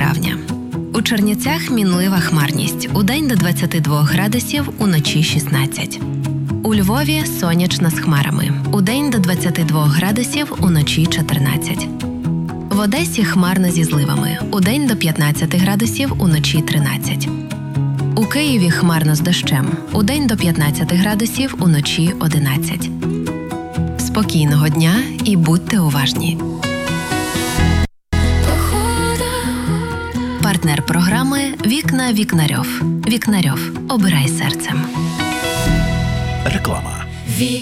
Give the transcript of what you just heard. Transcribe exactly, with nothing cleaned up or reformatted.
травня. У Чернівцях мінлива хмарність. Удень до двадцяти двох градусів, уночі шістнадцять. У Львові сонячно з хмарами. Удень до двадцяти двох градусів, уночі чотирнадцять. В Одесі хмарно зі зливами. Удень до п'ятнадцяти градусів, уночі тринадцять. У Києві хмарно з дощем. Удень до п'ятнадцяти градусів, уночі одинадцять. Спокійного дня і будьте уважні. Партнер програми «Вікна Вікнарьов». Вікнарьов. Обирай серцем. Реклама.